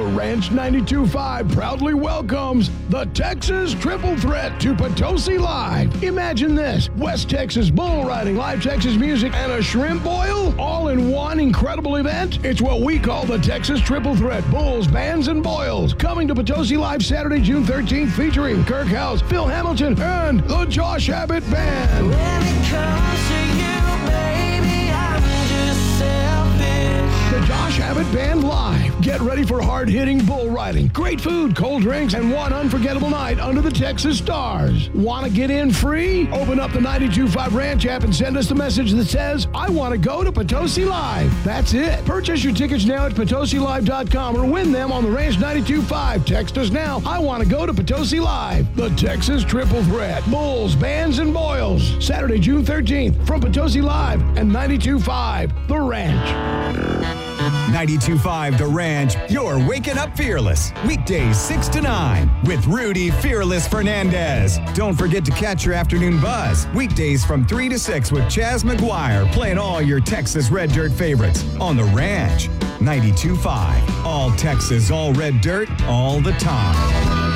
The Ranch 92.5 proudly welcomes the Texas Triple Threat to Potosi Live. Imagine this: West Texas bull riding, live Texas music, and a shrimp boil all in one incredible event. It's what we call the Texas Triple Threat: bulls, bands, and boils. Coming to Potosi Live Saturday, June 13th, featuring Kirk House, Phil Hamilton, and the Josh Abbott Band. When it comes to you, baby, I'm just selfish. The Josh Abbott Band Live. Get ready for hard-hitting bull riding, great food, cold drinks, and one unforgettable night under the Texas stars. Want to get in free? Open up the 92.5 Ranch app and send us the message that says, "I want to go to Potosi Live." That's it. Purchase your tickets now at PotosiLive.com or win them on the Ranch 92.5. Text us now. I want to go to Potosi Live. The Texas Triple Threat: bulls, bands, and boils. Saturday, June 13th from Potosi Live and 92.5 The Ranch. 92.5 The Ranch, you're waking up fearless. Weekdays 6 to 9 with Rudy Fearless Fernandez. Don't forget to catch your afternoon buzz. Weekdays from 3 to 6 with Chaz McGuire playing all your Texas Red Dirt favorites on The Ranch. 92.5, all Texas, all red dirt, all the time.